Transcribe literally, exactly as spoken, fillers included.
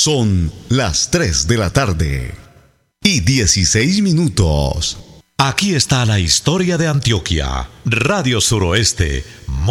Son las tres de la tarde y dieciséis minutos. Aquí está la historia de Antioquia. Radio Suroeste.